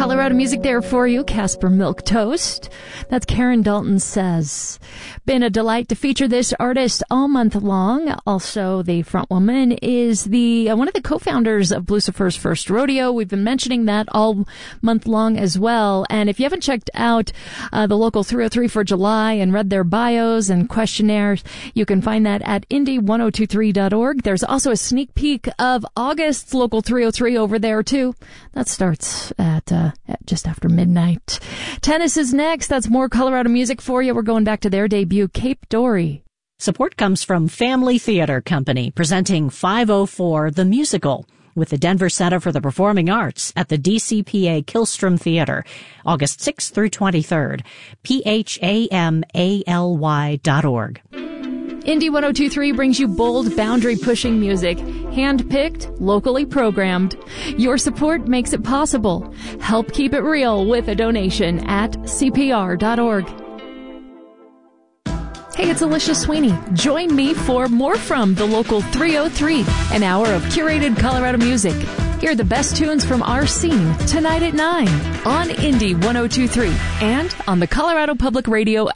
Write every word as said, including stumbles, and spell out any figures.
Colorado music there for you. Casper Milk Toast. That's Karen Dalton Says. Been a delight to feature this artist all month long. Also, the front woman is the uh, one of the co-founders of Lucifer's First Rodeo. We've been mentioning that all month long as well. And if you haven't checked out uh, the local three oh three for July and read their bios and questionnaires, you can find that at indy ten twenty-three dot org. There's also a sneak peek of August's local three oh three over there too. That starts at, uh, at just after midnight. Tennis is next. That's more Colorado music for you. We're going back to their debut, Cape Dory. Support comes from Family Theater Company, presenting five oh four The Musical with the Denver Center for the Performing Arts at the D C P A Killstrom Theater, August sixth through twenty-third. P H A M A L Y dot org. Indy ten twenty-three brings you bold, boundary-pushing music, hand-picked, locally programmed. Your support makes it possible. Help keep it real with a donation at C P R dot org. Hey, it's Alicia Sweeney. Join me for more from the local three oh three, an hour of curated Colorado music. Hear the best tunes from our scene tonight at nine on Indy ten twenty-three and on the Colorado Public Radio